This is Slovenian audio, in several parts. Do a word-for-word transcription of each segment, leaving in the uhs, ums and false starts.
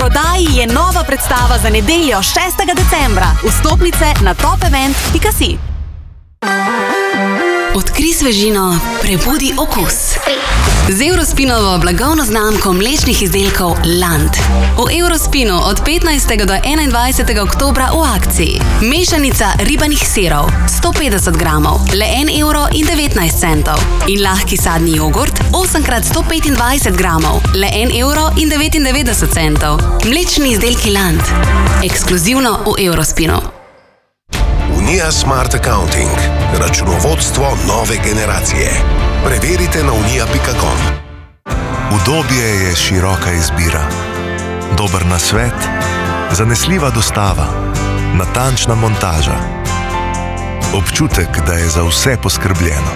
prodaji je nova predstava za nedeljo šestega decembra. Vstopnice na top event pika si. Odkri svežino, prebudi okus. Z Eurospinovo blagovno znamko mlečnih izdelkov Land. V Eurospinu od petnajstega do enaindvajsetega oktobra v akciji. Mešanica ribanih sirov, sto petdeset gramov, le en evro in devetnajst centov. In lahki sadni jogurt, osem krat sto petindvajset gramov, le en evro in devetindevetdeset centov. Mlečni izdelki Land. Ekskluzivno v Eurospinu. Unija Smart Accounting. Računovodstvo nove generacije. Preverite na unija pika com. Udobje je široka izbira. Dober nasvet, zanesljiva dostava, natančna montaža. Občutek, da je za vse poskrbljeno.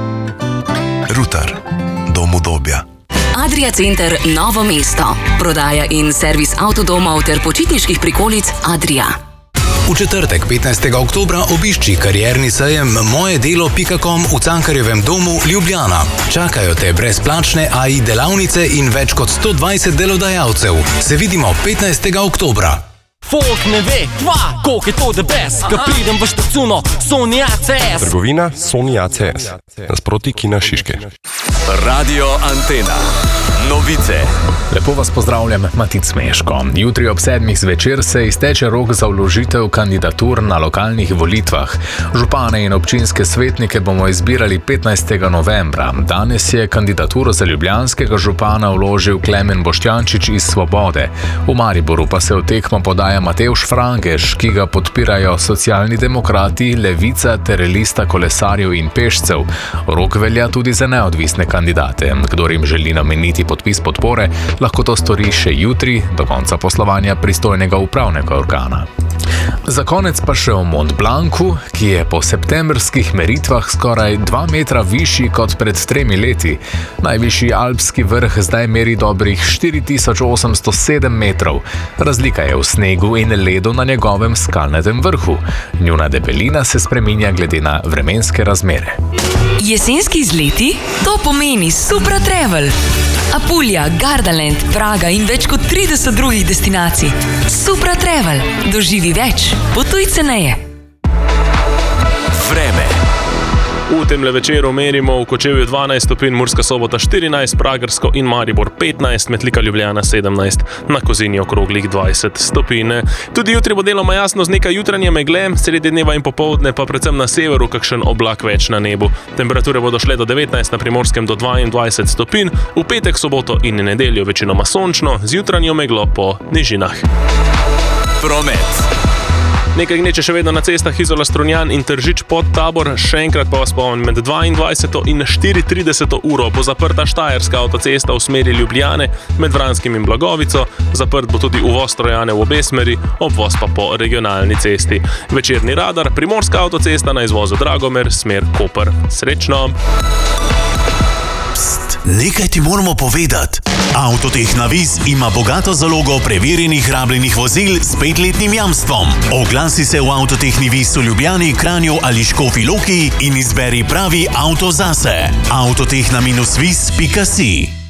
Rutar. Dom udobja. Adria Center Novo mesto. Prodaja in servis avtodomov ter počitniških prikolic Adria. V četrtek, petnajstega oktobra, obišči karierni sejem moje delo pika com v Cankarjevem domu Ljubljana. Čakajo te brezplačne A I delavnice in več kot sto dvajset delodajalcev. Se vidimo petnajstega oktobra. Folk ne ve, kva, koliko je to the best, ko pridem v štacuno Sony A C S. Trgovina Sony A C S. Nasproti Kina Šiške. Radio Antena. Novice. Lepo vas pozdravljam, Matic Meško. Jutri ob sedmih zvečer se izteče rok za vložitev kandidatur na lokalnih volitvah. Župane in občinske svetnike bomo izbirali petnajstega novembra. Danes je kandidaturo za ljubljanskega župana vložil Klemen Boštjančič iz Svobode. V Mariboru pa se v tekmo podaja Matevž Frangež, ki ga podpirajo Socialni demokrati, Levica ter lista kolesarjev in pešcev. Rok velja tudi za neodvisne kandidate. Kdor jim želi nameniti podpis podpore, lahko to stori še jutri, do konca poslovanja pristojnega upravnega organa. Za konec pa še o Mont Blancu, ki je po septembrskih meritvah skoraj dva metra višji kot pred tremi leti. Najvišji alpski vrh zdaj meri dobrih štiri tisoč osemsto sedem metrov. Razlika je v snegu in ledu na njegovem skalnatem vrhu. Njuna debelina se spreminja glede na vremenske razmere. Jesenski izleti? To pomeni Supra Travel. Apulija, Gardaland, Praga in več kot trideset drugih destinacij. Supra Travel. Doživi več. Potuj ceneje. Vreme. V temle večeru merimo v Kočevju dvanajst stopinj, Murska Sobota štirinajst, Pragersko in Maribor petnajst, Metlika Ljubljana sedemnajst, na Kozini okroglih dvajset stopinj. Tudi jutri bo deloma jasno z nekaj jutranje megle, sredi dneva in popoldne pa predvsem na severu kakšen oblak več na nebu. Temperature bodo šle do devetnajst, na Primorskem do dvaindvajset stopinj, v petek, soboto in nedeljo večinoma sončno, z jutranjo meglo po nižinah. Promet. Nekaj gneče še vedno na cestah Izola Strunjan in Tržič pod Tabor. Še enkrat pa vas spomnim, med dvaindvajseto in štiriintrideseto uro bo zaprta Štajerska avtocesta v smeri Ljubljane med Vranskim in Blagovico. Zaprt bo tudi uvoz Trojane v obe smeri, obvoz pa po regionalni cesti. Večerni radar, Primorska avtocesta na izvozu Dragomer, smer Koper. Srečno! Pst, nekaj ti moramo povedati. Avtotehna Viz ima bogato zalogo preverjenih rabljenih vozil s petletnim jamstvom. Oglasi se v Avtotehni Viz v Ljubljani, Kranju ali Škofji Loki in izberi pravi avto zase. avtotehna viz pika si